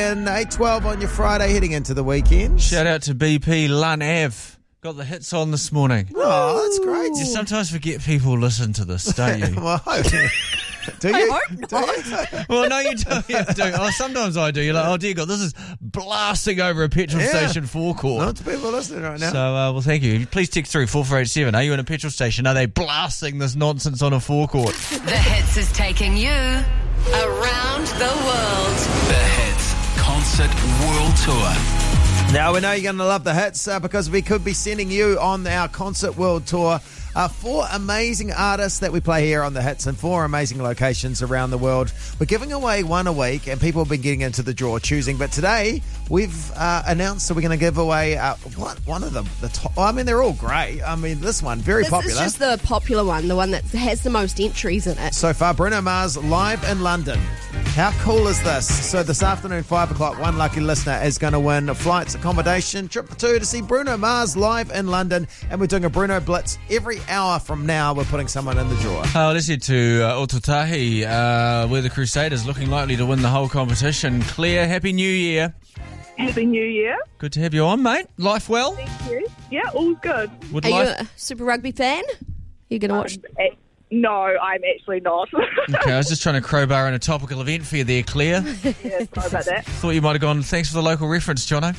in 8:12 on your Friday, heading into the weekend. Shout out to BP Lun Ave. Got the hits on this morning. Oh, that's great. You sometimes forget people listen to this, don't you? Well, I hope. Do you? I hope not. Well, no, you don't. Oh, sometimes I do. You're like, oh dear God, this is blasting over a petrol station forecourt. Lots of people listening right now. So, well, thank you. Please text through 4487. Are you in a petrol station? Are they blasting this nonsense on a forecourt? The Hits is taking you around the world. The Hits Concert World Tour. Now, we know you're going to love the hits because we could be sending you on our Concert World Tour. 4 amazing artists that we play here on the hits in 4 amazing locations around the world. We're giving away one a week, and people have been getting into the draw choosing. But today, we've announced that we're going to give away one of them. They're all great. I mean, this one, very popular. This is just the popular one, the one that has the most entries in it. So far, Bruno Mars live in London. How cool is this? So this afternoon, 5 o'clock, one lucky listener is going to win flights, accommodation, trip for 2 to see Bruno Mars live in London. And we're doing a Bruno Blitz every hour from now. We're putting someone in the draw. Let's head to Otautahi, where the Crusaders looking likely to win the whole competition. Claire, Happy New Year. Happy New Year. Good to have you on, mate. Life well? Thank you. Yeah, all good. Are you a Super Rugby fan? You're going to watch? No, I'm actually not. Okay, I was just trying to crowbar in a topical event for you there, Claire. Yeah, sorry about that. Thought you might have gone, thanks for the local reference, Jono.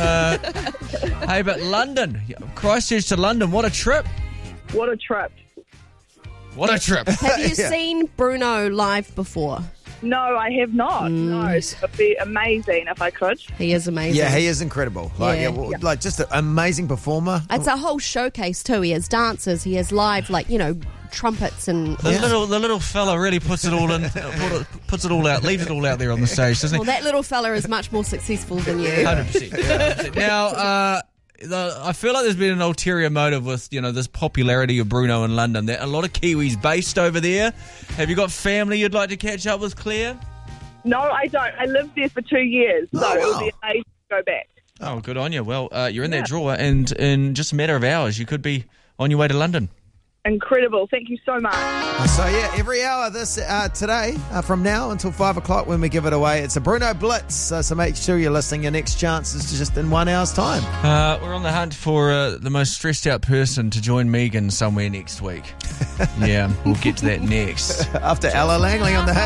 Hey, but London, Christchurch to London, what a trip. What a trip. What a trip. Have you seen Bruno live before? No, I have not. No, it would be amazing if I could. He is amazing. Yeah, he is incredible. Like just an amazing performer. It's a whole showcase too. He has dancers, he has live, trumpets and... The little fella really puts it all in, puts it all out, leaves it all out there on the stage, doesn't he? Well, that little fella is much more successful than you. 100%. 100%. Now, I feel like there's been an ulterior motive with, this popularity of Bruno in London. There are a lot of Kiwis based over there. Have you got family you'd like to catch up with, Claire? No, I don't. I lived there for 2 years, so it would be amazing to go back. Oh, good on you. Well, you're in that drawer, and in just a matter of hours, you could be on your way to London. Incredible. Thank you so much. So, every hour today, from now until 5 o'clock when we give it away, it's a Bruno Blitz. So make sure you're listening. Your next chance is just in 1 hour's time. We're on the hunt for the most stressed out person to join Megan somewhere next week. Yeah, we'll get to that next. After Ella Langley on the hit.